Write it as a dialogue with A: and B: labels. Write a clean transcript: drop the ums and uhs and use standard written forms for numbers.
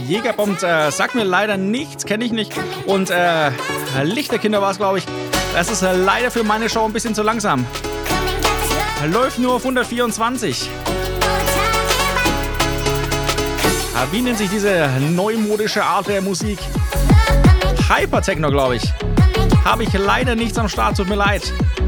A: Jägerbomb sagt mir leider nichts, kenne ich nicht. Und Lichterkinder war es, glaube ich. Das ist leider für meine Show ein bisschen zu langsam. Läuft nur auf 124. Wie nennt sich diese neumodische Art der Musik? Hypertechno, glaube ich. Habe ich leider nichts am Start, tut mir leid.